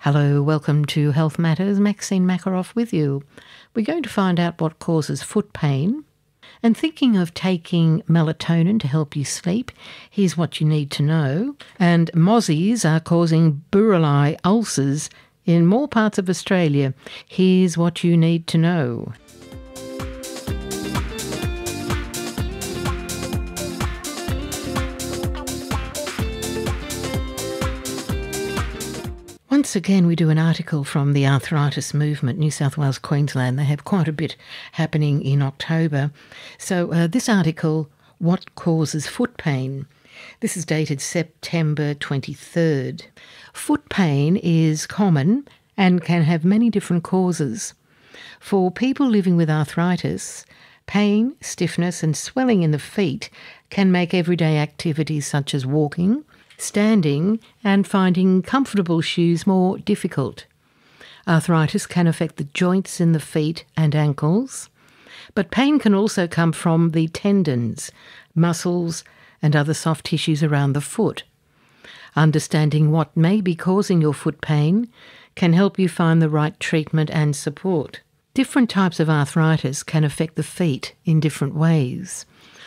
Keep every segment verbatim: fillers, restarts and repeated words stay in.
Hello, welcome to Health Matters. Maxine Makaroff with you. We're going to find out what causes foot pain. And thinking of taking melatonin to help you sleep, here's what you need to know. And mozzies are causing buruli ulcers in more parts of Australia. Here's what you need to know. Once again, we do an article from the Arthritis Movement, New South Wales, Queensland. They have quite a bit happening in October. So uh, this article, What Causes Foot Pain? This is dated September twenty-third. Foot pain is common and can have many different causes. For people living with arthritis, pain, stiffness and swelling in the feet can make everyday activities such as walking, standing and finding comfortable shoes more difficult. Arthritis can affect the joints in the feet and ankles, but pain can also come from the tendons, muscles and other soft tissues around the foot. Understanding what may be causing your foot pain can help you find the right treatment and support. Different types of arthritis can affect the feet in different ways.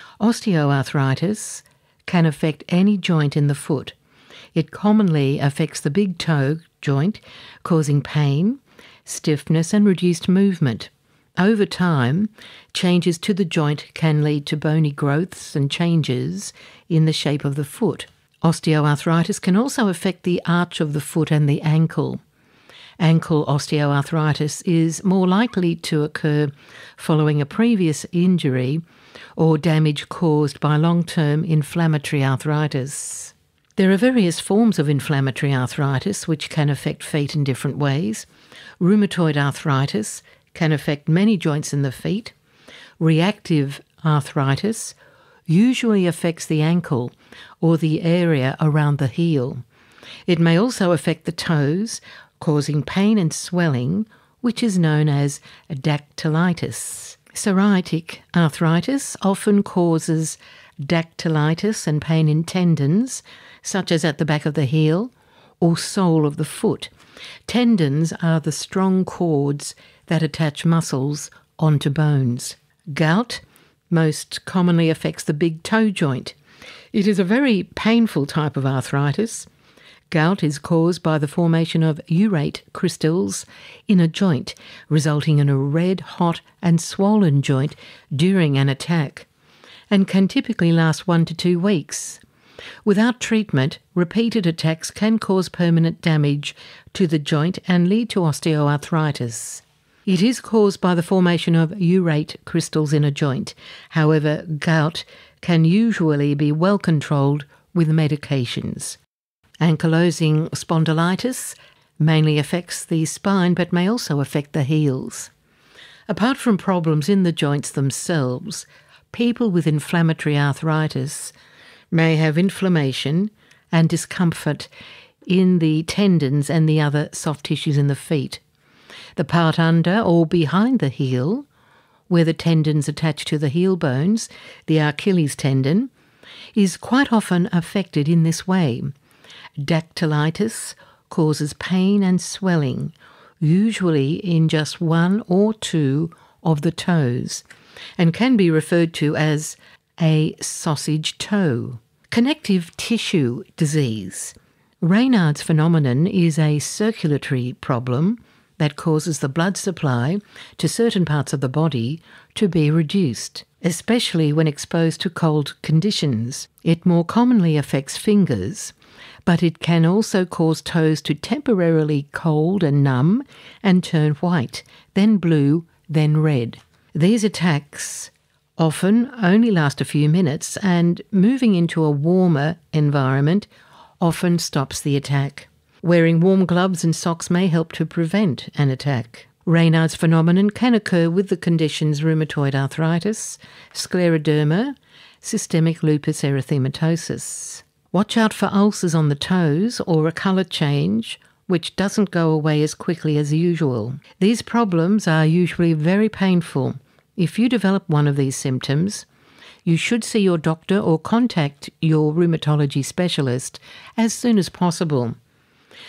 Osteoarthritis can affect any joint in the foot. It commonly affects the big toe joint, causing pain, stiffness and reduced movement. Over time, changes to the joint can lead to bony growths and changes in the shape of the foot. Osteoarthritis can also affect the arch of the foot and the ankle. Ankle osteoarthritis is more likely to occur following a previous injury or damage caused by long-term inflammatory arthritis. There are various forms of inflammatory arthritis which can affect feet in different ways. Rheumatoid arthritis can affect many joints in the feet. Reactive arthritis usually affects the ankle or the area around the heel. It may also affect the toes, causing pain and swelling, which is known as dactylitis. Psoriatic arthritis often causes dactylitis and pain in tendons, such as at the back of the heel or sole of the foot. Tendons are the strong cords that attach muscles onto bones. Gout most commonly affects the big toe joint. It is a very painful type of arthritis. Gout is caused by the formation of urate crystals in a joint, resulting in a red, hot and swollen joint during an attack, and can typically last one to two weeks. Without treatment, repeated attacks can cause permanent damage to the joint and lead to osteoarthritis. It is caused by the formation of urate crystals in a joint. However, gout can usually be well controlled with medications. Ankylosing spondylitis mainly affects the spine but may also affect the heels. Apart from problems in the joints themselves, people with inflammatory arthritis may have inflammation and discomfort in the tendons and the other soft tissues in the feet. The part under or behind the heel, where the tendons attach to the heel bones, the Achilles tendon, is quite often affected in this way. Dactylitis causes pain and swelling, usually in just one or two of the toes, and can be referred to as a sausage toe. Connective tissue disease. Raynaud's phenomenon is a circulatory problem that causes the blood supply to certain parts of the body to be reduced, especially when exposed to cold conditions. It more commonly affects fingers, but it can also cause toes to temporarily cold and numb and turn white, then blue, then red. These attacks often only last a few minutes, and moving into a warmer environment often stops the attack. Wearing warm gloves and socks may help to prevent an attack. Raynaud's phenomenon can occur with the conditions rheumatoid arthritis, scleroderma, systemic lupus erythematosus. Watch out for ulcers on the toes or a colour change which doesn't go away as quickly as usual. These problems are usually very painful. If you develop one of these symptoms, you should see your doctor or contact your rheumatology specialist as soon as possible.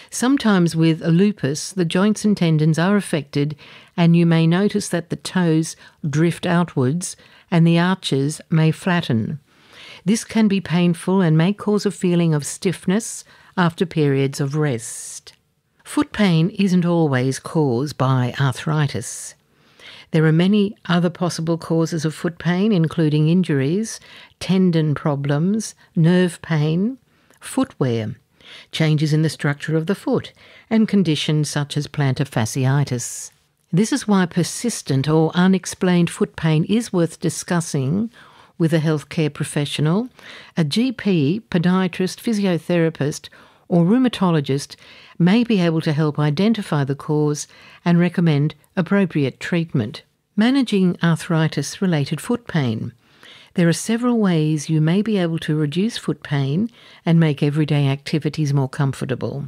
Sometimes with lupus, the joints and tendons are affected, and you may notice that the toes drift outwards and the arches may flatten. This can be painful and may cause a feeling of stiffness after periods of rest. Foot pain isn't always caused by arthritis. There are many other possible causes of foot pain, including injuries, tendon problems, nerve pain, footwear, changes in the structure of the foot, and conditions such as plantar fasciitis. This is why persistent or unexplained foot pain is worth discussing with a healthcare professional. A G P, podiatrist, physiotherapist, or rheumatologist may be able to help identify the cause and recommend appropriate treatment. Managing arthritis-related foot pain. There are several ways you may be able to reduce foot pain and make everyday activities more comfortable.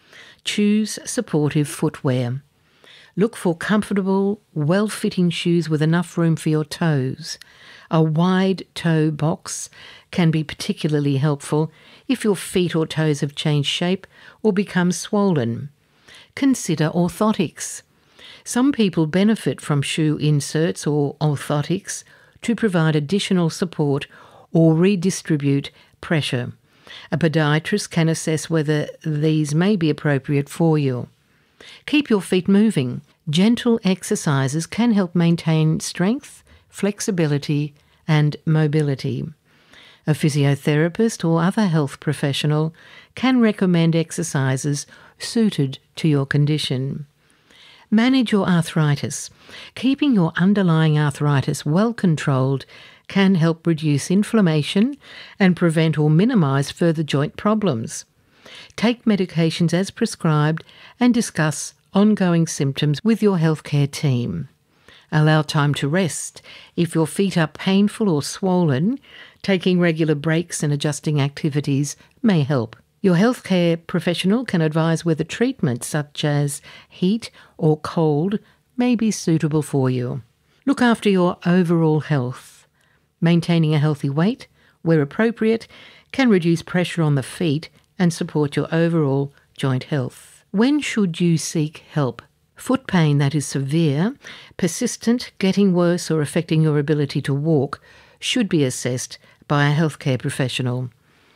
Choose supportive footwear. Look for comfortable, well-fitting shoes with enough room for your toes. A wide toe box can be particularly helpful if your feet or toes have changed shape or become swollen. Consider orthotics. Some people benefit from shoe inserts or orthotics to provide additional support or redistribute pressure. A podiatrist can assess whether these may be appropriate for you. Keep your feet moving. Gentle exercises can help maintain strength, flexibility, and mobility. A physiotherapist or other health professional can recommend exercises suited to your condition. Manage your arthritis. Keeping your underlying arthritis well controlled can help reduce inflammation and prevent or minimise further joint problems. Take medications as prescribed and discuss ongoing symptoms with your healthcare team. Allow time to rest. If your feet are painful or swollen, taking regular breaks and adjusting activities may help. Your healthcare professional can advise whether treatments such as heat or cold may be suitable for you. Look after your overall health. Maintaining a healthy weight, where appropriate, can reduce pressure on the feet and support your overall joint health. When should you seek help? Foot pain that is severe, persistent, getting worse, or affecting your ability to walk should be assessed by a healthcare professional.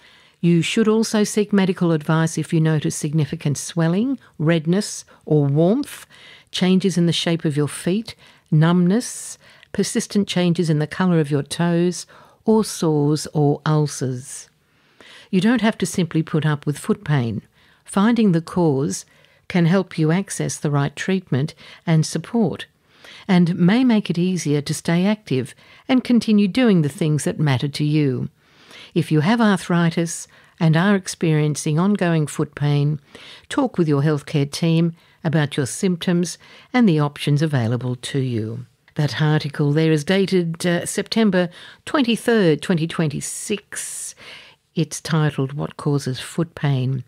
You should also seek medical advice if you notice significant swelling, redness, or warmth, changes in the shape of your feet, numbness, persistent changes in the colour of your toes, or sores or ulcers. You don't have to simply put up with foot pain. Finding the cause can help you access the right treatment and support, and may make it easier to stay active and continue doing the things that matter to you. If you have arthritis and are experiencing ongoing foot pain, talk with your healthcare team about your symptoms and the options available to you. That article there is dated uh, September twenty-third, twenty twenty-six. It's titled What Causes Foot Pain?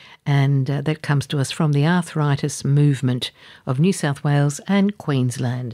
And uh, that comes to us from the Arthritis Movement of New South Wales and Queensland.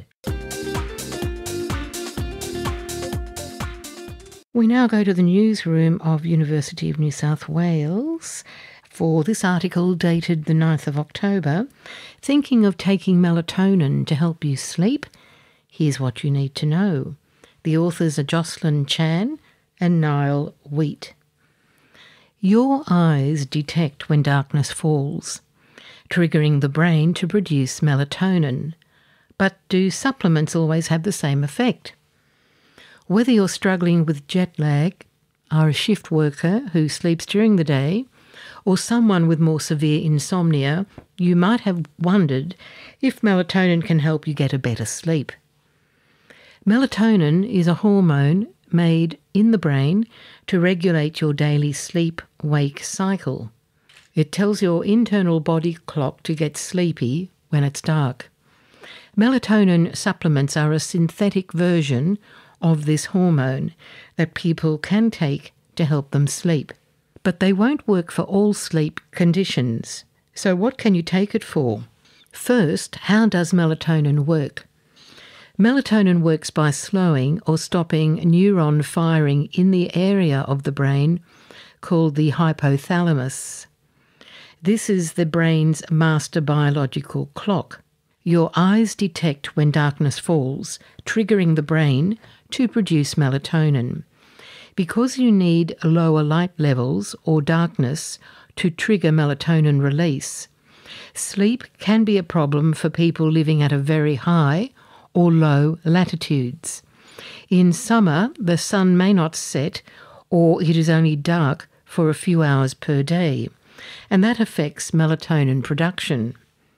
We now go to the newsroom of University of New South Wales for this article dated the ninth of October. Thinking of taking melatonin to help you sleep? Here's what you need to know. The authors are Jocelyn Chan and Niall Wheat. Your eyes detect when darkness falls, triggering the brain to produce melatonin. But do supplements always have the same effect? Whether you're struggling with jet lag, are a shift worker who sleeps during the day, or someone with more severe insomnia, you might have wondered if melatonin can help you get a better sleep. Melatonin is a hormone made in the brain to regulate your daily sleep-wake cycle. It tells your internal body clock to get sleepy when it's dark. Melatonin supplements are a synthetic version of this hormone that people can take to help them sleep. But they won't work for all sleep conditions. So what can you take it for? First, how does melatonin work? Melatonin works by slowing or stopping neuron firing in the area of the brain called the hypothalamus. This is the brain's master biological clock. Your eyes detect when darkness falls, triggering the brain to produce melatonin. Because you need lower light levels or darkness to trigger melatonin release, sleep can be a problem for people living at a very high or low latitudes. In summer, the sun may not set, or it is only dark for a few hours per day, and that affects melatonin production.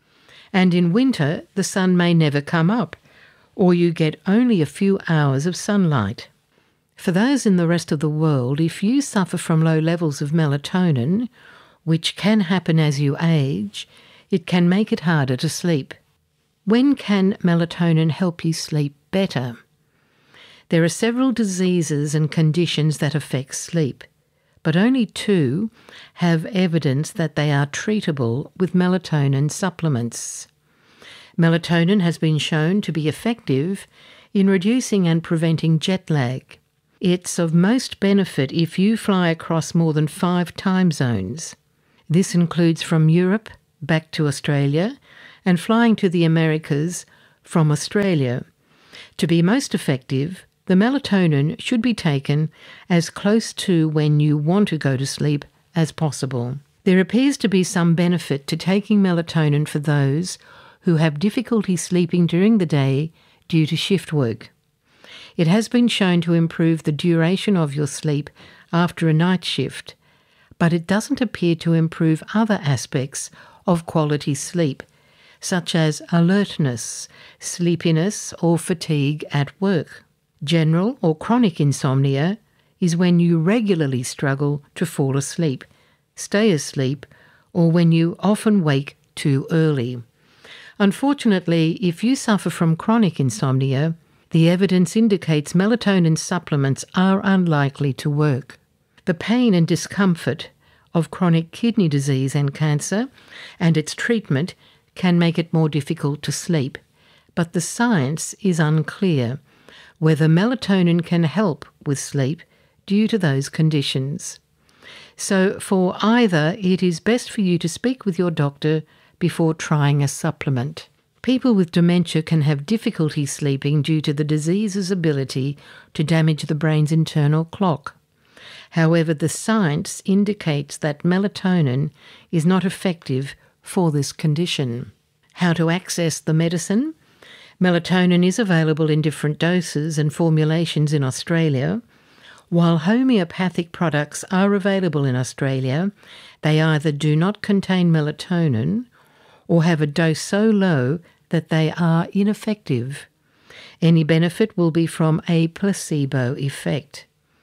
And in winter, the sun may never come up, or you get only a few hours of sunlight. For those in the rest of the world, if you suffer from low levels of melatonin, which can happen as you age, it can make it harder to sleep. When can melatonin help you sleep better? There are several diseases and conditions that affect sleep, but only two have evidence that they are treatable with melatonin supplements. Melatonin has been shown to be effective in reducing and preventing jet lag. It's of most benefit if you fly across more than five time zones. This includes from Europe back to Australia and flying to the Americas from Australia. To be most effective, the melatonin should be taken as close to when you want to go to sleep as possible. There appears to be some benefit to taking melatonin for those who have difficulty sleeping during the day due to shift work. It has been shown to improve the duration of your sleep after a night shift, but it doesn't appear to improve other aspects of quality sleep, such as alertness, sleepiness, or fatigue at work. General or chronic insomnia is when you regularly struggle to fall asleep, stay asleep, or when you often wake too early. Unfortunately, if you suffer from chronic insomnia, the evidence indicates melatonin supplements are unlikely to work. The pain and discomfort of chronic kidney disease and cancer and its treatment can make it more difficult to sleep, but the science is unclear whether melatonin can help with sleep due to those conditions. So for either, it is best for you to speak with your doctor before trying a supplement. People with dementia can have difficulty sleeping due to the disease's ability to damage the brain's internal clock. However, the science indicates that melatonin is not effective for this condition. How to access the medicine? Melatonin is available in different doses and formulations in Australia. While homeopathic products are available in Australia, they either do not contain melatonin or have a dose so low that they are ineffective. Any benefit will be from a placebo effect.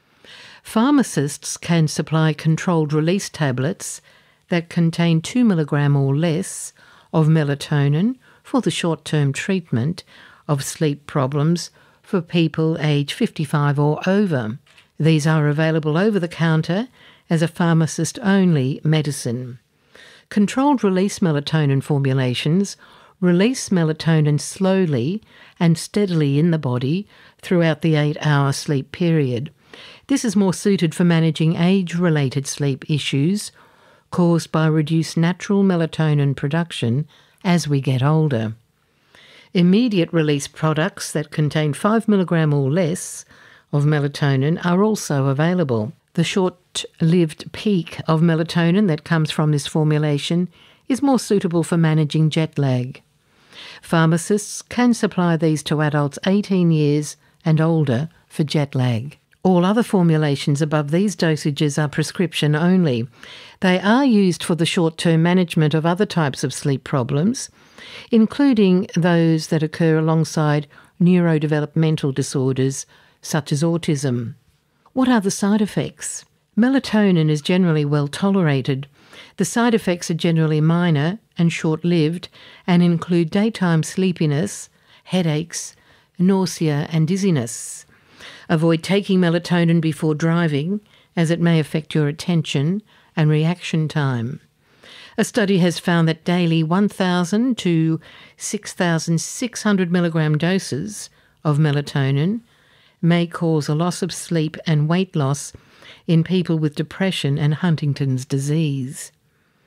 Pharmacists can supply controlled release tablets that contain two milligrams or less of melatonin for the short-term treatment of sleep problems for people aged fifty-five or over. These are available over the counter as a pharmacist-only medicine. Controlled release melatonin formulations release melatonin slowly and steadily in the body throughout the eight-hour sleep period. This is more suited for managing age-related sleep issues caused by reduced natural melatonin production as we get older. Immediate release products that contain five milligrams or less of melatonin are also available. The short-lived peak of melatonin that comes from this formulation is more suitable for managing jet lag. Pharmacists can supply these to adults eighteen years and older for jet lag. All other formulations above these dosages are prescription only. They are used for the short-term management of other types of sleep problems, including those that occur alongside neurodevelopmental disorders such as autism. What are the side effects? Melatonin is generally well tolerated. The side effects are generally minor and short-lived and include daytime sleepiness, headaches, nausea and dizziness. Avoid taking melatonin before driving, as it may affect your attention and reaction time. A study has found that daily one thousand to six thousand six hundred milligram doses of melatonin may cause a loss of sleep and weight loss in people with depression and Huntington's disease.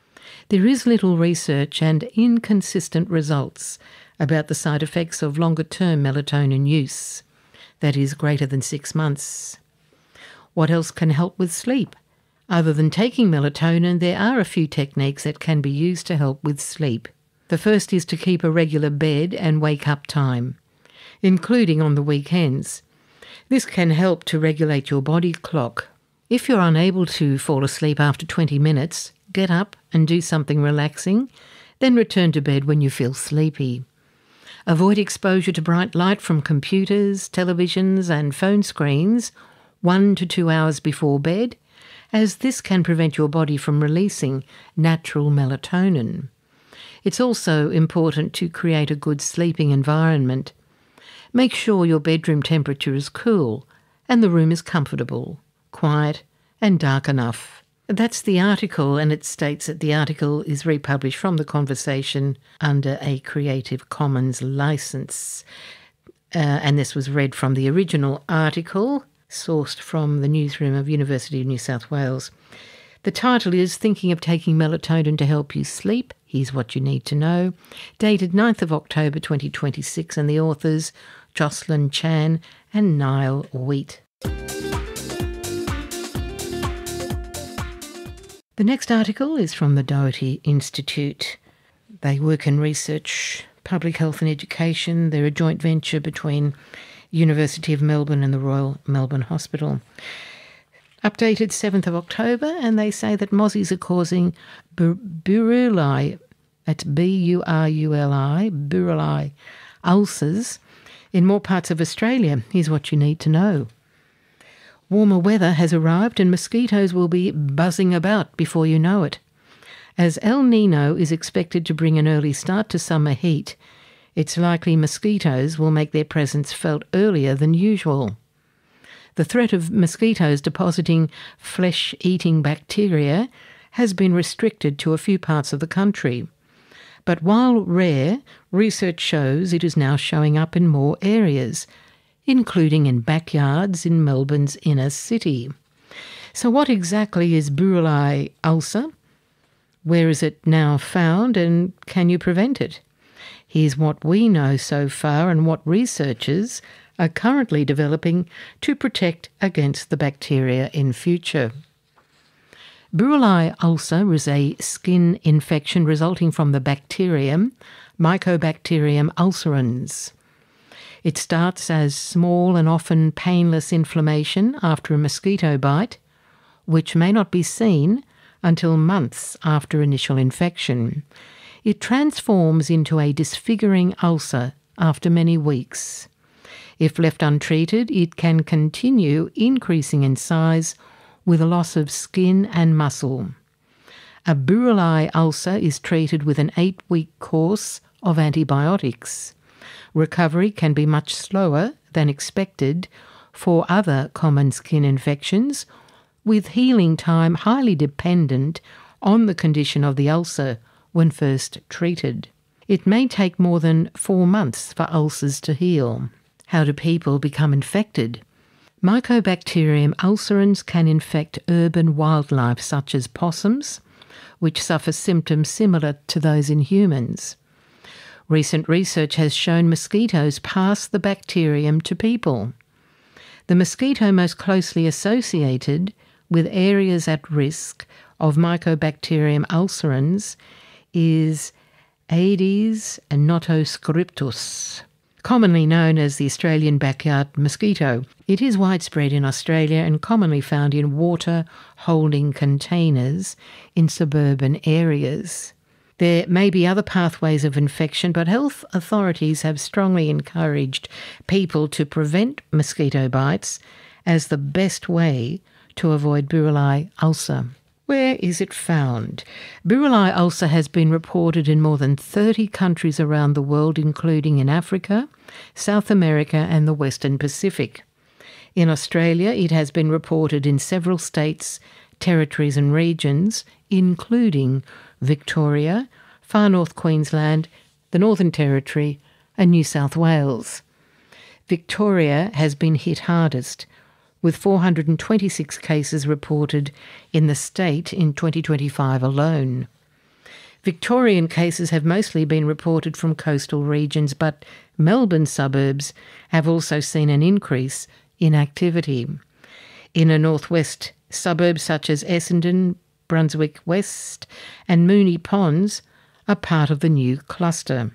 There is little research and inconsistent results about the side effects of longer-term melatonin use, that is, greater than six months. What else can help with sleep? Other than taking melatonin, there are a few techniques that can be used to help with sleep. The first is to keep a regular bed and wake-up time, including on the weekends. This can help to regulate your body clock. If you're unable to fall asleep after twenty minutes, get up and do something relaxing, then return to bed when you feel sleepy. Avoid exposure to bright light from computers, televisions and phone screens one to two hours before bed, as this can prevent your body from releasing natural melatonin. It's also important to create a good sleeping environment. Make sure your bedroom temperature is cool and the room is comfortable, quiet and dark enough. That's the article, and it states that the article is republished from The Conversation under a Creative Commons license. Uh, and this was read from the original article, sourced from the newsroom of University of New South Wales. The title is Thinking of Taking Melatonin to Help You Sleep? Here's What You Need to Know. Dated ninth of October twenty twenty-six, and the authors Jocelyn Chan and Niall Wheat. The next article is from the Doherty Institute. They work in research, public health and education. They're a joint venture between University of Melbourne and the Royal Melbourne Hospital. Updated seventh of October, and they say that mozzies are causing bur- buruli, that's B U R U L I, buruli ulcers in more parts of Australia. Here's what you need to know. Warmer weather has arrived and mosquitoes will be buzzing about before you know it. As El Nino is expected to bring an early start to summer heat, it's likely mosquitoes will make their presence felt earlier than usual. The threat of mosquitoes depositing flesh-eating bacteria has been restricted to a few parts of the country. But while rare, research shows it is now showing up in more areas, including in backyards in Melbourne's inner city. So what exactly is buruli ulcer? Where is it now found, and can you prevent it? Here's what we know so far and what researchers are currently developing to protect against the bacteria in future. Buruli ulcer is a skin infection resulting from the bacterium Mycobacterium ulcerans. It starts as small and often painless inflammation after a mosquito bite, which may not be seen until months after initial infection. It transforms into a disfiguring ulcer after many weeks. If left untreated, it can continue increasing in size with a loss of skin and muscle. A buruli ulcer is treated with an eight-week course of antibiotics. Recovery can be much slower than expected for other common skin infections, with healing time highly dependent on the condition of the ulcer when first treated. It may take more than four months for ulcers to heal. How do people become infected? Mycobacterium ulcerans can infect urban wildlife such as possums, which suffer symptoms similar to those in humans. Recent research has shown mosquitoes pass the bacterium to people. The mosquito most closely associated with areas at risk of Mycobacterium ulcerans is Aedes notoschriptus, commonly known as the Australian backyard mosquito. It is widespread in Australia and commonly found in water-holding containers in suburban areas. There may be other pathways of infection, but health authorities have strongly encouraged people to prevent mosquito bites as the best way to avoid buruli ulcer. Where is it found? Buruli ulcer has been reported in more than thirty countries around the world, including in Africa, South America and the Western Pacific. In Australia, it has been reported in several states, territories and regions, including Victoria, Far North Queensland, the Northern Territory and New South Wales. Victoria has been hit hardest, with four hundred twenty-six cases reported in the state in twenty twenty-five alone. Victorian cases have mostly been reported from coastal regions, but Melbourne suburbs have also seen an increase in activity. Inner northwest suburbs such as Essendon, Brunswick West and Moonee Ponds are part of the new cluster.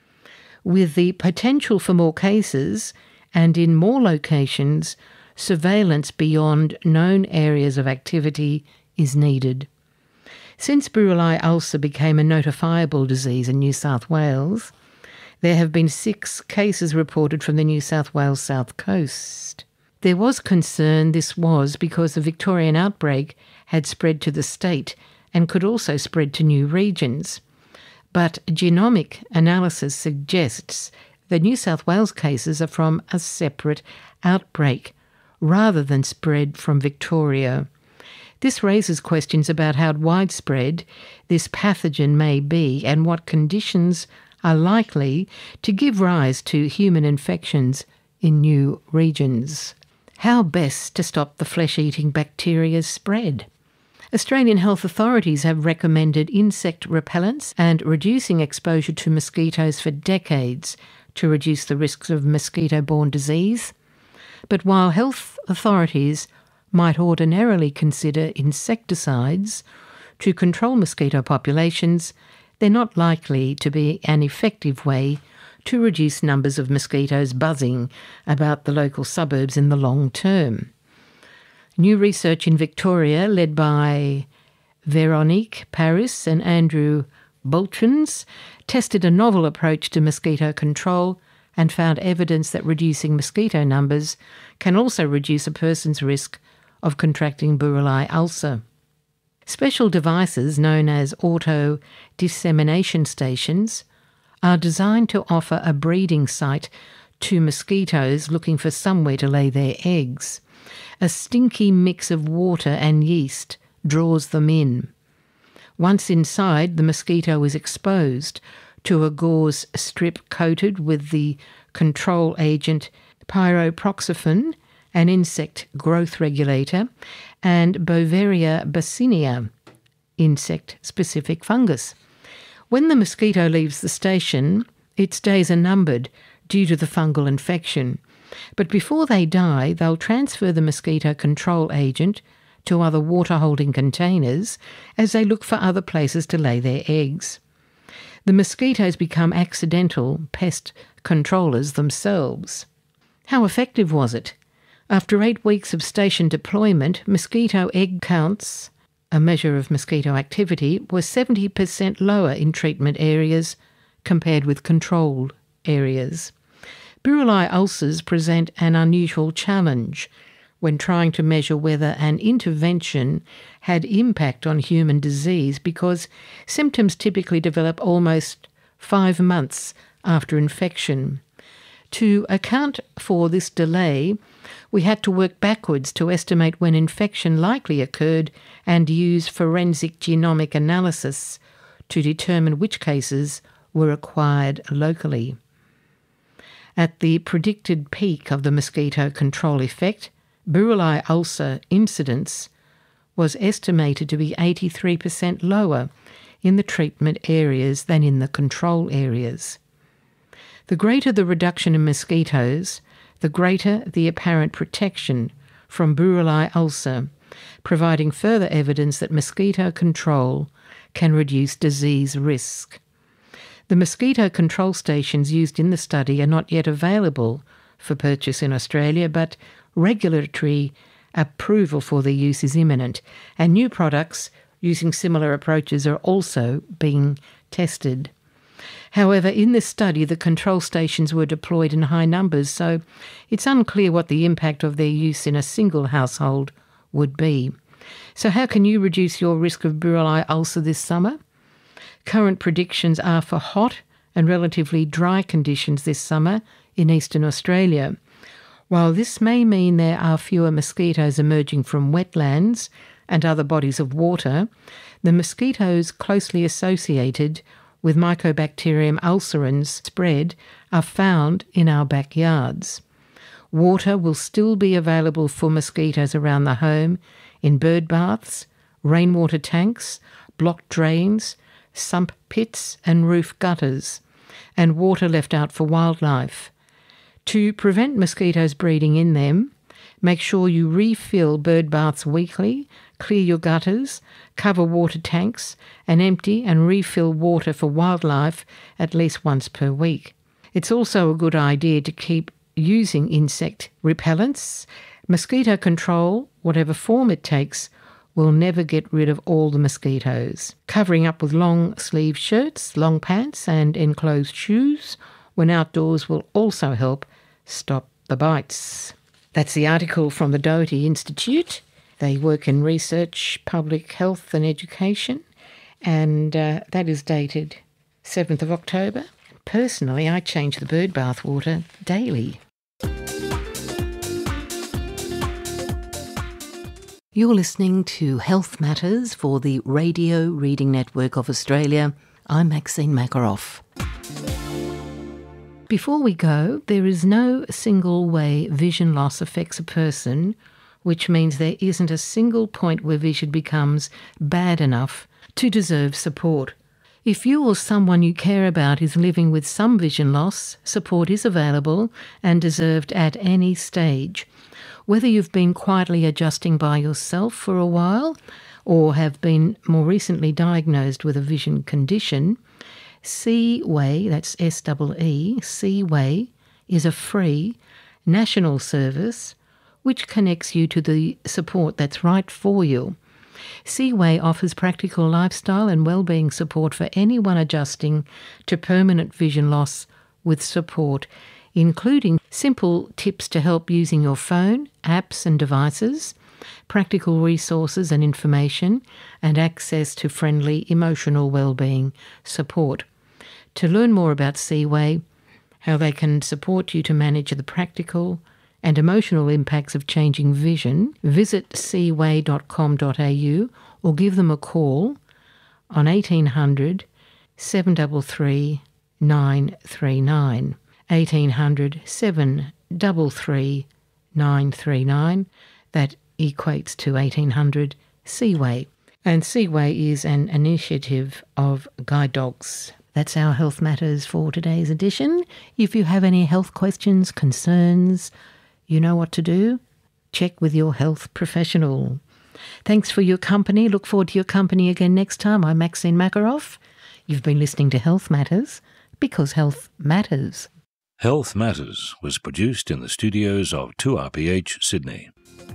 With the potential for more cases and in more locations, surveillance beyond known areas of activity is needed. Since Buruli ulcer became a notifiable disease in New South Wales, there have been six cases reported from the New South Wales South Coast. There was concern this was because the Victorian outbreak had spread to the state and could also spread to new regions. But genomic analysis suggests the New South Wales cases are from a separate outbreak rather than spread from Victoria. This raises questions about how widespread this pathogen may be and what conditions are likely to give rise to human infections in new regions. How best to stop the flesh-eating bacteria's spread? Australian health authorities have recommended insect repellents and reducing exposure to mosquitoes for decades to reduce the risks of mosquito-borne disease. But while health authorities might ordinarily consider insecticides to control mosquito populations, they're not likely to be an effective way to reduce numbers of mosquitoes buzzing about the local suburbs in the long term. New research in Victoria, led by Veronique Paris and Andrew Boltrins, tested a novel approach to mosquito control and found evidence that reducing mosquito numbers can also reduce a person's risk of contracting Buruli ulcer. Special devices known as auto dissemination stations are designed to offer a breeding site to mosquitoes looking for somewhere to lay their eggs. A stinky mix of water and yeast draws them in. Once inside, the mosquito is exposed to a gauze strip coated with the control agent pyroproxyphene, an insect growth regulator, and Beauveria bassinia, insect-specific fungus. When the mosquito leaves the station, its days are numbered due to the fungal infection. But before they die, they'll transfer the mosquito control agent to other water-holding containers as they look for other places to lay their eggs. The mosquitoes become accidental pest controllers themselves. How effective was it? After eight weeks of station deployment, mosquito egg counts, a measure of mosquito activity, were seventy percent lower in treatment areas compared with controlled areas. Buruli ulcers present an unusual challenge when trying to measure whether an intervention had impact on human disease because symptoms typically develop almost five months after infection. To account for this delay, we had to work backwards to estimate when infection likely occurred and use forensic genomic analysis to determine which cases were acquired locally. At the predicted peak of the mosquito control effect, Buruli ulcer incidence was estimated to be eighty-three percent lower in the treatment areas than in the control areas. The greater the reduction in mosquitoes, the greater the apparent protection from Buruli ulcer, providing further evidence that mosquito control can reduce disease risk. The mosquito control stations used in the study are not yet available for purchase in Australia, but regulatory approval for their use is imminent, and new products using similar approaches are also being tested. However, in this study, the control stations were deployed in high numbers, so it's unclear what the impact of their use in a single household would be. So how can you reduce your risk of Buruli ulcer this summer? Current predictions are for hot and relatively dry conditions this summer in eastern Australia. While this may mean there are fewer mosquitoes emerging from wetlands and other bodies of water, the mosquitoes closely associated with Mycobacterium ulcerans spread are found in our backyards. Water will still be available for mosquitoes around the home in bird baths, rainwater tanks, blocked drains, sump pits and roof gutters, and water left out for wildlife. To prevent mosquitoes breeding in them, make sure you refill bird baths weekly, clear your gutters, cover water tanks, and empty and refill water for wildlife at least once per week. It's also a good idea to keep using insect repellents. Mosquito control, whatever form it takes, will never get rid of all the mosquitoes. Covering up with long sleeve shirts, long pants and enclosed shoes when outdoors will also help stop the bites. That's the article from the Doherty Institute. They work in research, public health and education, and uh, that is dated seventh of October. Personally, I change the bird bath water daily. You're listening to Health Matters for the Radio Reading Network of Australia. I'm Maxine Makaroff. Before we go, there is no single way vision loss affects a person, which means there isn't a single point where vision becomes bad enough to deserve support. If you or someone you care about is living with some vision loss, support is available and deserved at any stage. Whether you've been quietly adjusting by yourself for a while or have been more recently diagnosed with a vision condition, Seeway, that's S E E, Seeway is a free national service which connects you to the support that's right for you. Seeway offers practical lifestyle and wellbeing support for anyone adjusting to permanent vision loss with support, including simple tips to help using your phone, apps and devices, practical resources and information, and access to friendly emotional wellbeing support. To learn more about Seeway, how they can support you to manage the practical and emotional impacts of changing vision, visit seeway dot com dot a u or give them a call on eighteen hundred, seven three three, nine three nine. eighteen hundred, seven three three, nine three nine. That equates to eighteen hundred Seeway. And Seeway is an initiative of Guide Dogs. That's our Health Matters for today's edition. If you have any health questions, concerns, you know what to do. Check with your health professional. Thanks for your company. Look forward to your company again next time. I'm Maxine Makaroff. You've been listening to Health Matters because health matters. Health Matters was produced in the studios of two R P H Sydney.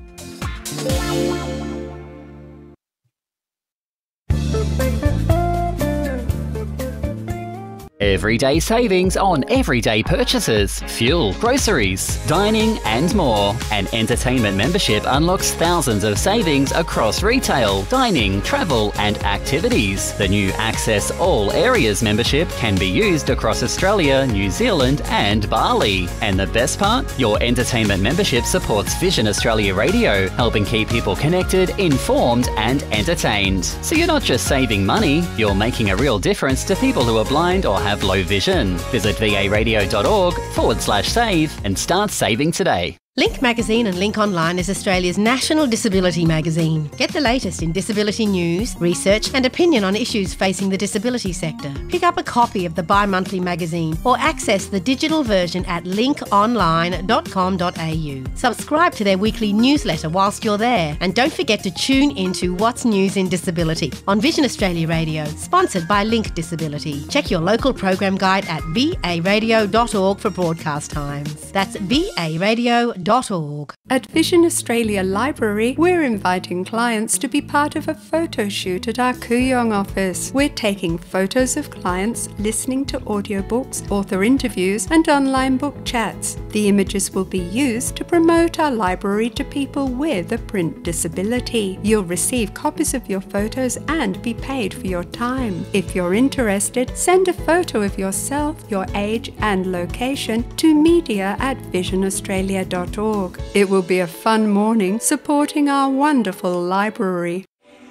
Everyday savings on everyday purchases, fuel, groceries, dining and more. An entertainment membership unlocks thousands of savings across retail, dining, travel and activities. The new Access All Areas membership can be used across Australia, New Zealand and Bali. And the best part? Your entertainment membership supports Vision Australia Radio, helping keep people connected, informed and entertained. So you're not just saving money, you're making a real difference to people who are blind or have have low vision. Visit varadio.org forward slash save and start saving today. Link Magazine and Link Online is Australia's national disability magazine. Get the latest in disability news, research and opinion on issues facing the disability sector. Pick up a copy of the bi-monthly magazine or access the digital version at link online dot com dot a u. Subscribe to their weekly newsletter whilst you're there, and don't forget to tune into What's News in Disability on Vision Australia Radio, sponsored by Link Disability. Check your local program guide at v a radio dot org for broadcast times. That's v a radio dot org. At Vision Australia Library, we're inviting clients to be part of a photo shoot at our Kooyong office. We're taking photos of clients, listening to audiobooks, author interviews and online book chats. The images will be used to promote our library to people with a print disability. You'll receive copies of your photos and be paid for your time. If you're interested, send a photo of yourself, your age and location to media at vision australia dot org. It will be a fun morning supporting our wonderful library.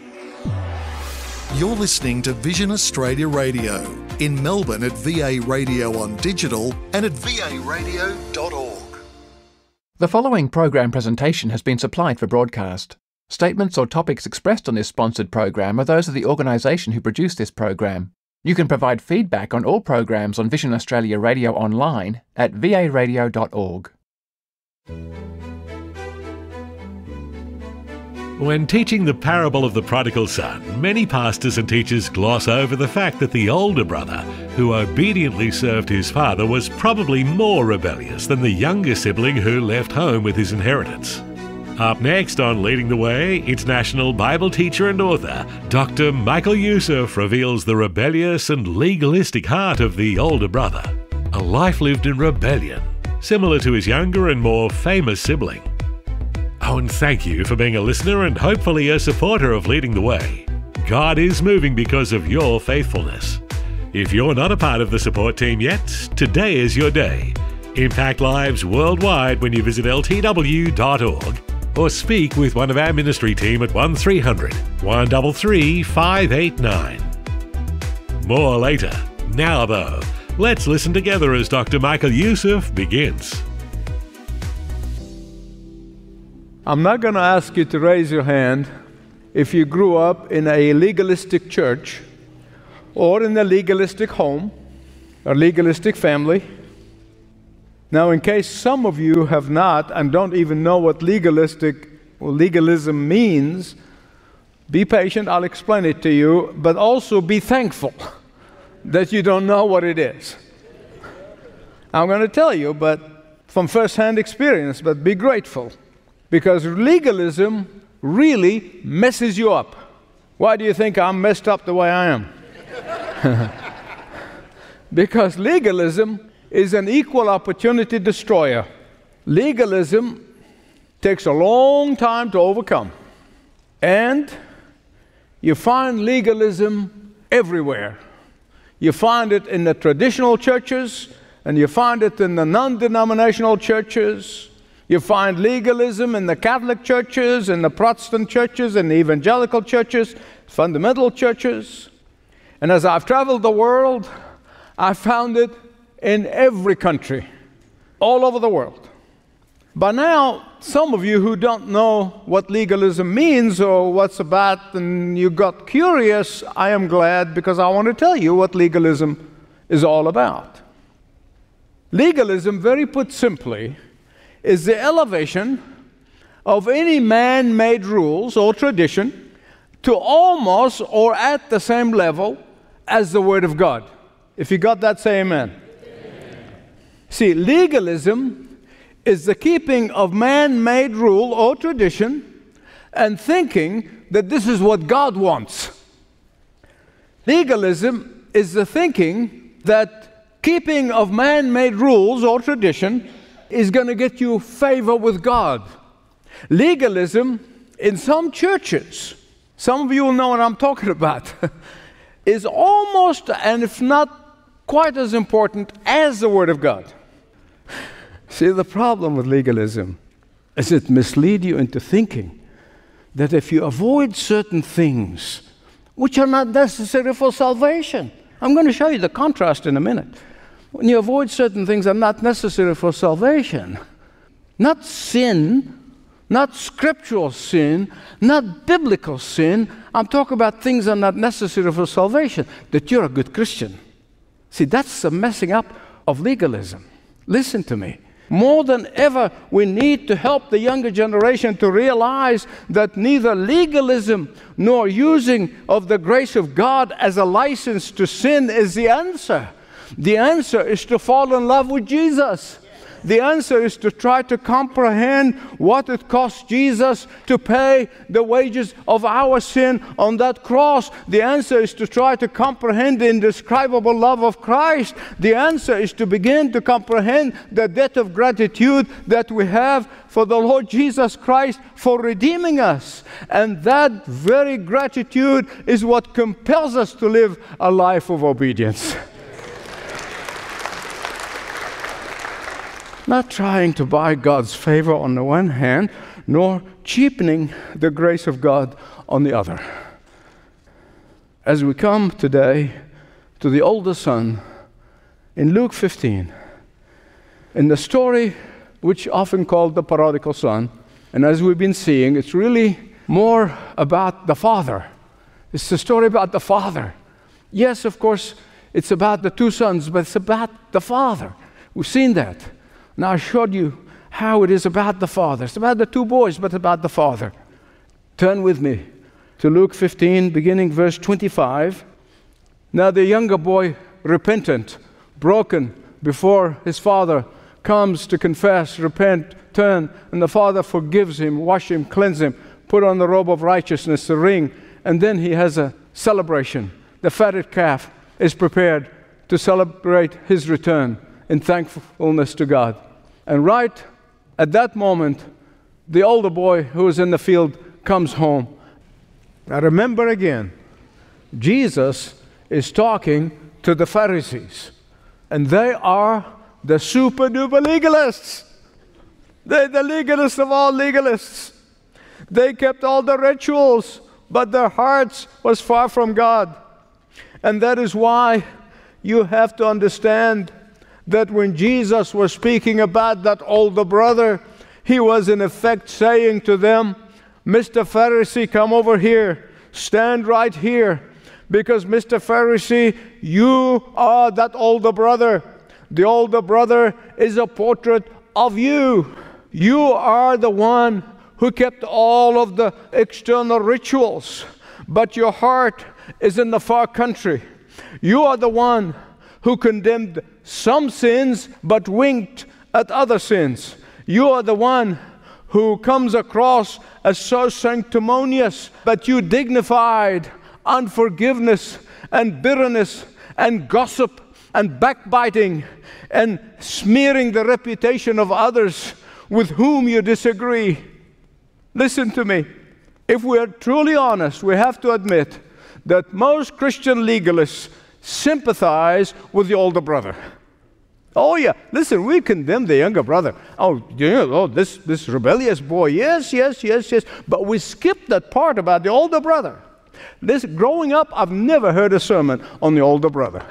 You're listening to Vision Australia Radio in Melbourne at V A Radio on digital and at v a radio dot org. The following program presentation has been supplied for broadcast. Statements or topics expressed on this sponsored program are those of the organisation who produced this program. You can provide feedback on all programs on Vision Australia Radio online at v a radio dot org. When teaching the parable of the prodigal son, many pastors and teachers gloss over the fact that the older brother, who obediently served his father, was probably more rebellious than the younger sibling who left home with his inheritance. Up next on Leading the Way, international Bible teacher and author Doctor Michael Youssef reveals the rebellious and legalistic heart of the older brother, a life lived in rebellion, similar to his younger and more famous sibling. Oh, and thank you for being a listener and hopefully a supporter of Leading the Way. God is moving because of your faithfulness. If you're not a part of the support team yet, today is your day. Impact lives worldwide when you visit l t w dot org or speak with one of our ministry team at one three hundred, one three three, five eight nine. More later. Now though, let's listen together as Doctor Michael Youssef begins. I'm not going to ask you to raise your hand if you grew up in a legalistic church or in a legalistic home or legalistic family. Now, in case some of you have not and don't even know what legalistic or legalism means, be patient, I'll explain it to you, but also be thankful that you don't know what it is. I'm going to tell you, but from first-hand experience, but be grateful. Because legalism really messes you up. Why do you think I'm messed up the way I am? Because legalism is an equal opportunity destroyer. Legalism takes a long time to overcome. And you find legalism everywhere. You find it in the traditional churches, and you find it in the non-denominational churches. You find legalism in the Catholic churches, in the Protestant churches, in the evangelical churches, fundamental churches. And as I've traveled the world, I've found it in every country, all over the world. By now, some of you who don't know what legalism means or what's about, and you got curious, I am glad, because I want to tell you what legalism is all about. Legalism, very put simply, is the elevation of any man-made rules or tradition to almost or at the same level as the Word of God. If you got that, say amen. Amen. See, legalism is the keeping of man-made rule or tradition and thinking that this is what God wants. Legalism is the thinking that keeping of man-made rules or tradition is going to get you favor with God. Legalism in some churches, some of you will know what I'm talking about, is almost, and if not quite as important as the Word of God. See, the problem with legalism is it misleads you into thinking that if you avoid certain things which are not necessary for salvation, I'm going to show you the contrast in a minute. When you avoid certain things that are not necessary for salvation, not sin, not scriptural sin, not biblical sin, I'm talking about things that are not necessary for salvation, that you're a good Christian. See, that's the messing up of legalism. Listen to me. More than ever, we need to help the younger generation to realize that neither legalism nor using of the grace of God as a license to sin is the answer. The answer is to fall in love with Jesus. The answer is to try to comprehend what it cost Jesus to pay the wages of our sin on that cross. The answer is to try to comprehend the indescribable love of Christ. The answer is to begin to comprehend the debt of gratitude that we have for the Lord Jesus Christ for redeeming us. And that very gratitude is what compels us to live a life of obedience. Not trying to buy God's favor on the one hand, nor cheapening the grace of God on the other. As we come today to the older son in Luke fifteen, in the story which often called the prodigal son, and as we've been seeing, it's really more about the father. It's the story about the father Yes, of course, it's about the two sons, but it's about the Father. We've seen that. Now I showed you how it is about the Father. It's about the two boys, but about the Father. Turn with me to Luke fifteen, beginning verse twenty-five. Now the younger boy, repentant, broken before his father, comes to confess, repent, turn, and the Father forgives him, wash him, cleanse him, put on the robe of righteousness, the ring, and then he has a celebration. The fatted calf is prepared to celebrate his return in thankfulness to God. And right at that moment, the older boy who was in the field comes home. Now remember again, Jesus is talking to the Pharisees, and they are the super duper legalists. They're the legalists of all legalists. They kept all the rituals, but their hearts was far from God. And that is why you have to understand that when Jesus was speaking about that older brother, he was in effect saying to them, Mister Pharisee, come over here. Stand right here. Because Mister Pharisee, you are that older brother. The older brother is a portrait of you. You are the one who kept all of the external rituals, but your heart is in the far country. You are the one who condemned some sins, but winked at other sins. You are the one who comes across as so sanctimonious, but you dignified unforgiveness and bitterness and gossip and backbiting and smearing the reputation of others with whom you disagree. Listen to me. If we are truly honest, we have to admit that most Christian legalists sympathize with the older brother. Oh yeah, listen, we condemn the younger brother. Oh, you know, oh, this, this rebellious boy, yes, yes, yes, yes. But we skip that part about the older brother. This, growing up, I've never heard a sermon on the older brother.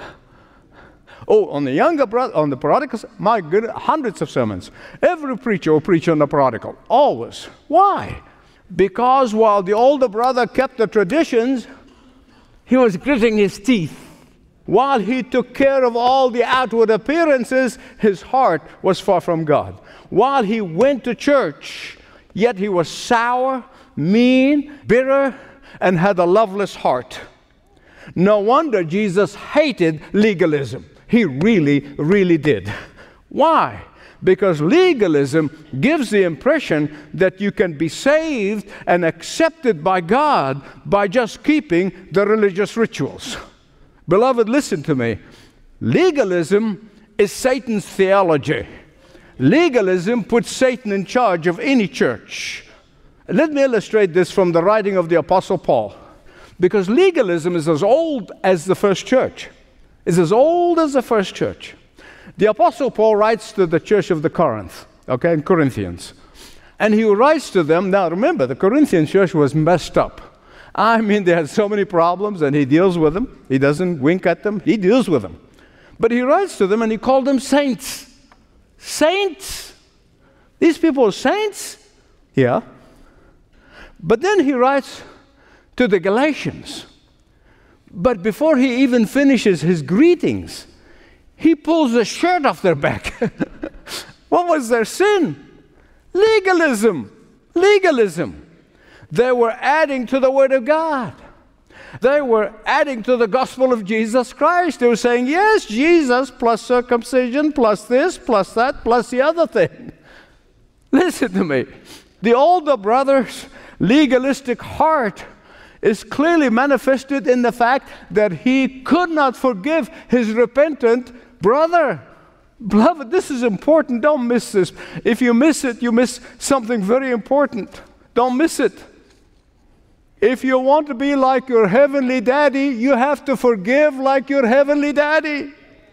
Oh, on the younger brother, on the prodigal, my goodness, hundreds of sermons. Every preacher will preach on the prodigal, always. Why? Because while the older brother kept the traditions, he was gritting his teeth. While he took care of all the outward appearances, his heart was far from God. While he went to church, yet he was sour, mean, bitter, and had a loveless heart. No wonder Jesus hated legalism. He really, really did. Why? Because legalism gives the impression that you can be saved and accepted by God by just keeping the religious rituals. Beloved, listen to me. Legalism is Satan's theology. Legalism puts Satan in charge of any church. Let me illustrate this from the writing of the Apostle Paul. Because legalism is as old as the first church. It's as old as the first church. The Apostle Paul writes to the church of the Corinth, okay, in Corinthians. And he writes to them, now remember, the Corinthian church was messed up. I mean, they had so many problems, and he deals with them. He doesn't wink at them. He deals with them. But he writes to them, and he called them saints. Saints! These people are saints? Yeah. But then he writes to the Galatians. But before he even finishes his greetings, he pulls the shirt off their back. What was their sin? Legalism. Legalism. They were adding to the Word of God. They were adding to the gospel of Jesus Christ. They were saying, yes, Jesus plus circumcision, plus this, plus that, plus the other thing. Listen to me. The older brother's legalistic heart is clearly manifested in the fact that he could not forgive his repentant brother. Beloved, this is important. Don't miss this. If you miss it, you miss something very important. Don't miss it. If you want to be like your heavenly daddy, you have to forgive like your heavenly daddy.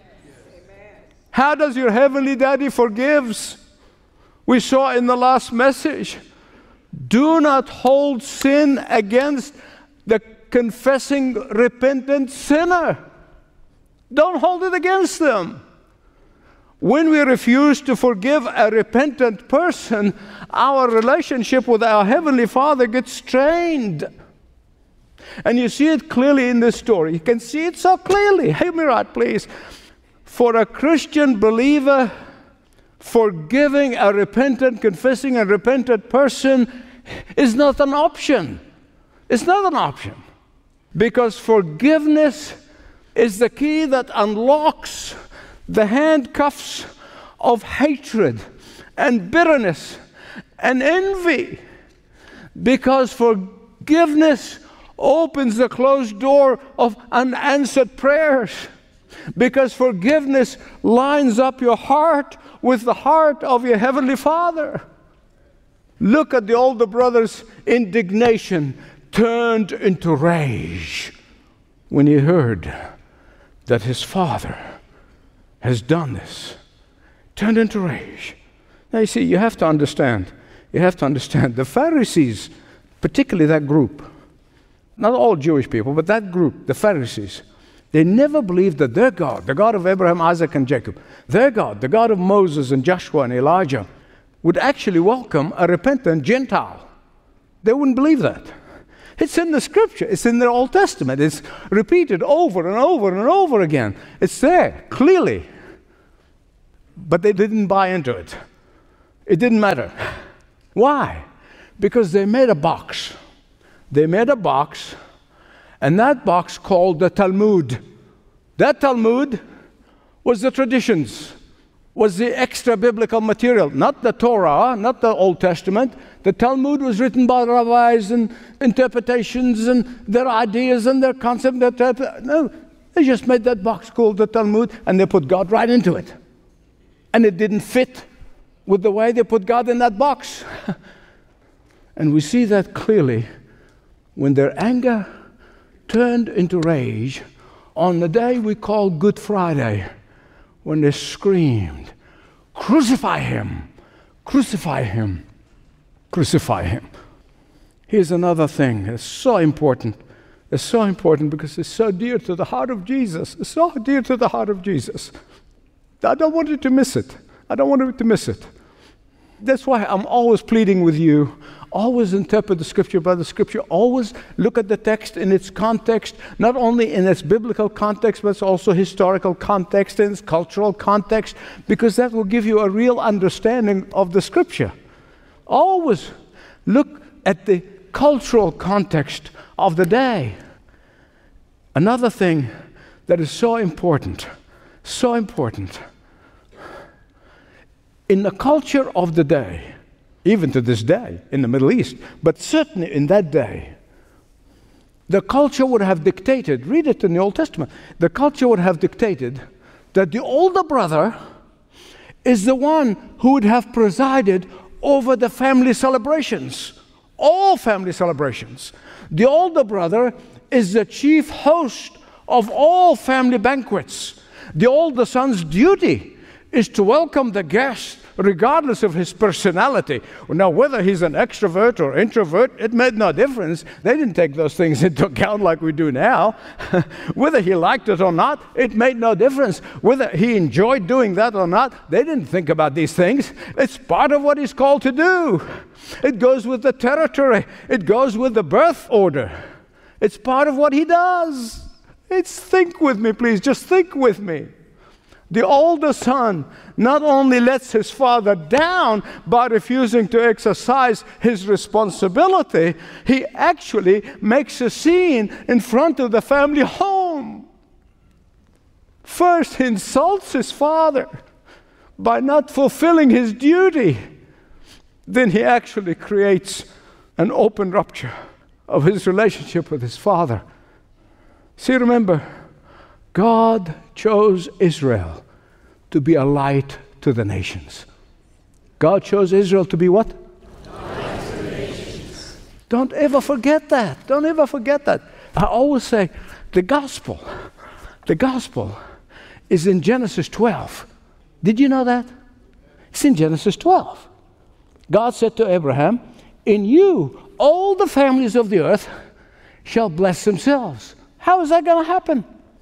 How does your heavenly daddy forgives? We saw in the last message, do not hold sin against the confessing, repentant sinner. Don't hold it against them. When we refuse to forgive a repentant person, our relationship with our Heavenly Father gets strained. And you see it clearly in this story. You can see it so clearly. Hear me right, please. For a Christian believer, forgiving a repentant, confessing a repentant person is not an option. It's not an option. Because forgiveness is the key that unlocks the handcuffs of hatred and bitterness and envy. Because forgiveness opens the closed door of unanswered prayers. Because forgiveness lines up your heart with the heart of your Heavenly Father. Look at the older brother's indignation turned into rage when he heard that his father has done this. Turned into rage. Now you see, you have to understand, you have to understand, the Pharisees, particularly that group, not all Jewish people, but that group, the Pharisees, they never believed that their God, the God of Abraham, Isaac, and Jacob, their God, the God of Moses and Joshua and Elijah, would actually welcome a repentant Gentile. They wouldn't believe that. It's in the Scripture. It's in the Old Testament. It's repeated over and over and over again. It's there, clearly. But they didn't buy into it. It didn't matter. Why? Because they made a box. They made a box, and that box called the Talmud. That Talmud was the traditions, was the extra biblical material, not the Torah, not the Old Testament. The Talmud was written by rabbis and interpretations and their ideas and their concepts. No, they just made that box called the Talmud, and they put God right into it. And it didn't fit with the way they put God in that box. And we see that clearly when their anger turned into rage on the day we call Good Friday, when they screamed, "Crucify him! Crucify him! Crucify him!" Here's another thing that's so important. It's so important because it's so dear to the heart of Jesus. It's so dear to the heart of Jesus. I don't want you to miss it. I don't want you to miss it. That's why I'm always pleading with you. Always interpret the Scripture by the Scripture. Always look at the text in its context, not only in its biblical context, but also historical context and its cultural context, because that will give you a real understanding of the Scripture. Always look at the cultural context of the day. Another thing that is so important, so important, in the culture of the day, even to this day in the Middle East, but certainly in that day, the culture would have dictated, read it in the Old Testament, the culture would have dictated that the older brother is the one who would have presided over the family celebrations, all family celebrations. The older brother is the chief host of all family banquets. The older son's duty is to welcome the guest regardless of his personality. Now, whether he's an extrovert or introvert, it made no difference. They didn't take those things into account like we do now. Whether he liked it or not, it made no difference. Whether he enjoyed doing that or not, they didn't think about these things. It's part of what he's called to do. It goes with the territory. It goes with the birth order. It's part of what he does. It's, think with me, please. Just think with me. The older son not only lets his father down by refusing to exercise his responsibility, he actually makes a scene in front of the family home. First, he insults his father by not fulfilling his duty. Then he actually creates an open rupture of his relationship with his father. See, remember, God chose Israel to be a light to the nations. God chose Israel to be what? Light to the nations. Don't ever forget that. Don't ever forget that. I always say the gospel, the gospel is in Genesis twelve. Did you know that? It's in Genesis twelve. God said to Abraham, "In you, all the families of the earth shall bless themselves." How is that going to happen?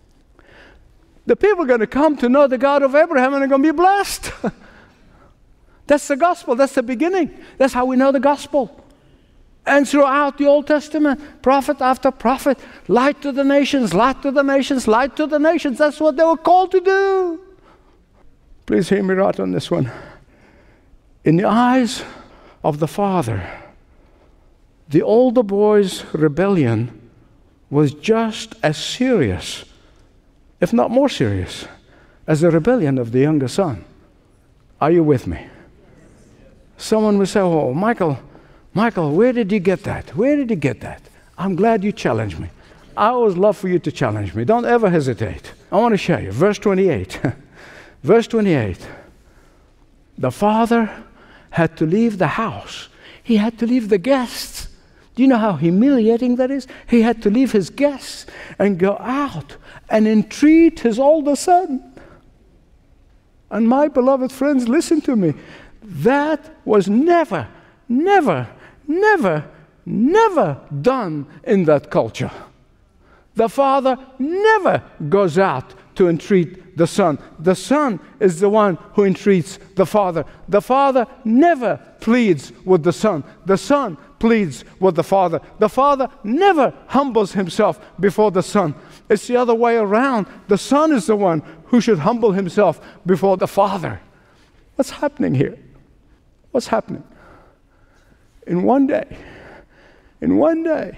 The people are going to come to know the God of Abraham and they're going to be blessed. That's the gospel. That's the beginning. That's how we know the gospel. And throughout the Old Testament, prophet after prophet, light to the nations, light to the nations, light to the nations. That's what they were called to do. Please hear me right on this one. In the eyes of the Father, the older boy's rebellion was just as serious, if not more serious, as the rebellion of the younger son. Are you with me? Someone will say, oh, Michael, Michael, where did you get that? Where did you get that? I'm glad you challenged me. I always love for you to challenge me. Don't ever hesitate. I want to show you. Verse twenty-eight. Verse twenty-eight. The father had to leave the house. He had to leave the guests. Do you know how humiliating that is? He had to leave his guests and go out and entreat his older son. And my beloved friends, listen to me. That was never, never, never, never done in that culture. The father never goes out to entreat the son. The son is the one who entreats the father. The father never pleads with the son. The son pleads with the father. The father never humbles himself before the son. It's the other way around. The son is the one who should humble himself before the father. What's happening here? What's happening? In one day, in one day,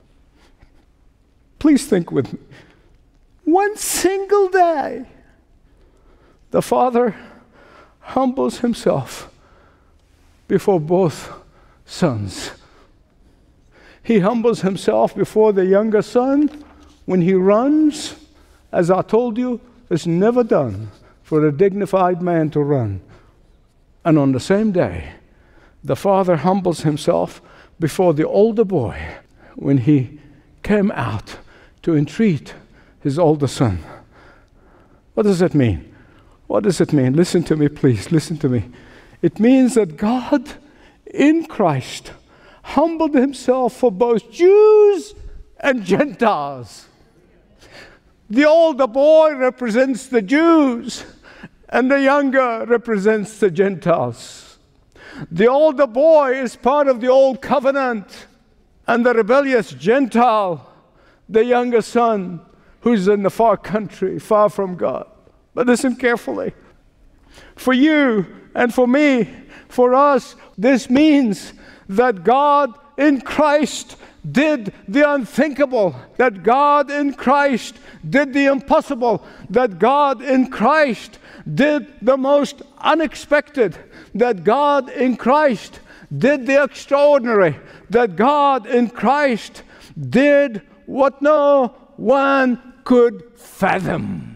please think with me, one single day, the father humbles himself before both sons. He humbles himself before the younger son when he runs. As I told you, it's never done for a dignified man to run. And on the same day, the father humbles himself before the older boy when he came out to entreat his older son. What does that mean? What does it mean? Listen to me, please. Listen to me. It means that God in Christ humbled himself for both Jews and Gentiles. The older boy represents the Jews, and the younger represents the Gentiles. The older boy is part of the old covenant, and the rebellious Gentile, the younger son, who's in the far country, far from God. But listen carefully. For you and for me, for us, this means that God in Christ did the unthinkable, that God in Christ did the impossible, that God in Christ did the most unexpected, that God in Christ did the extraordinary, that God in Christ did what no one could fathom.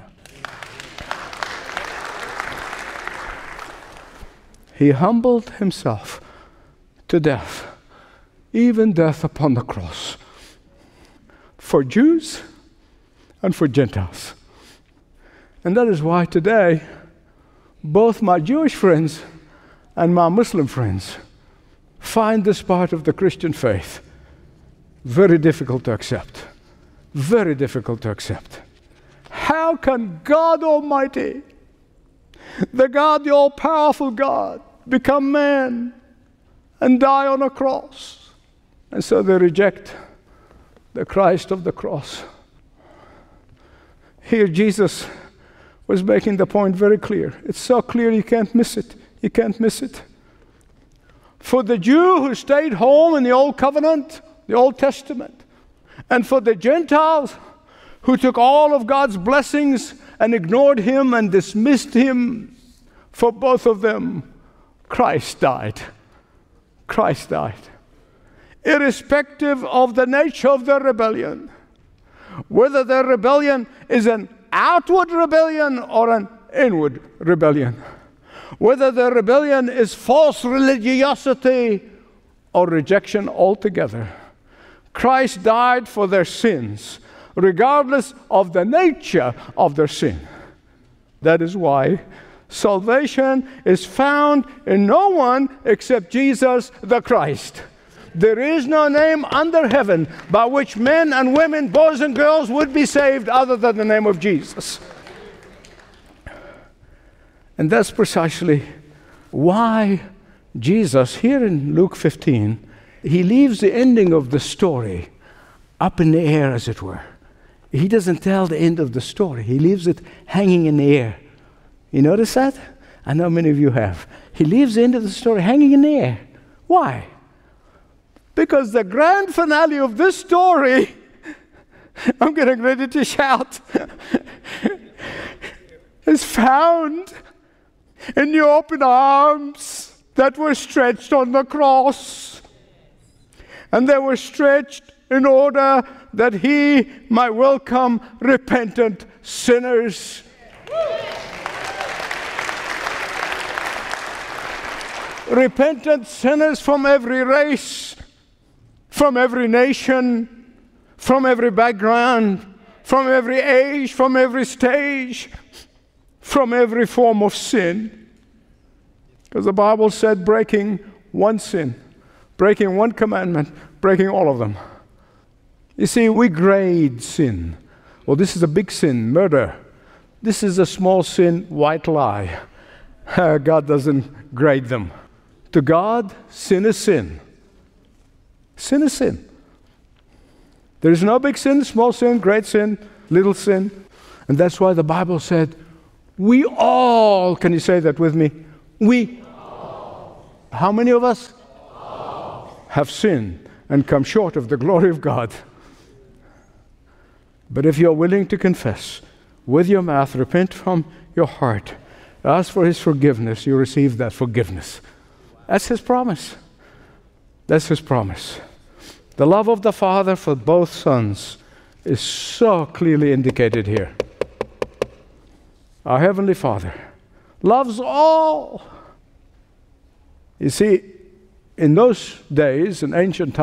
He humbled himself to death, even death upon the cross, for Jews and for Gentiles. And that is why today, both my Jewish friends and my Muslim friends find this part of the Christian faith very difficult to accept. Very difficult to accept. How can God Almighty, the God, the all-powerful God, become man and die on a cross? And so they reject the Christ of the cross. Here Jesus was making the point very clear. It's so clear you can't miss it. You can't miss it. For the Jew who stayed home in the Old Covenant, the Old Testament, and for the Gentiles who took all of God's blessings and ignored him and dismissed him, for both of them, Christ died. Christ died. Irrespective of the nature of their rebellion, whether their rebellion is an outward rebellion or an inward rebellion, whether their rebellion is false religiosity or rejection altogether, Christ died for their sins, regardless of the nature of their sin. That is why salvation is found in no one except Jesus the Christ. There is no name under heaven by which men and women, boys and girls would be saved other than the name of Jesus. And that's precisely why Jesus, here in Luke fifteen, he leaves the ending of the story up in the air, as it were. He doesn't tell the end of the story. He leaves it hanging in the air. You notice that? I know many of you have. He leaves the end of the story hanging in the air. Why? Because the grand finale of this story, I'm getting ready to shout, is found in the open arms that were stretched on the cross. And they were stretched in order that he might welcome repentant sinners. Repentant sinners from every race, from every nation, from every background, from every age, from every stage, from every form of sin. Because the Bible said breaking one sin, breaking one commandment, breaking all of them. You see, we grade sin. Well, this is a big sin, murder. This is a small sin, white lie. God doesn't grade them. To God, sin is sin. Sin is sin. There is no big sin, small sin, great sin, little sin. And that's why the Bible said, we all, can you say that with me? We all. How many of us? All. Have sinned and come short of the glory of God. But if you're willing to confess with your mouth, repent from your heart, ask for his forgiveness, you receive that forgiveness. That's his promise. That's his promise. The love of the Father for both sons is so clearly indicated here. Our Heavenly Father loves all. You see, in those days, in ancient times,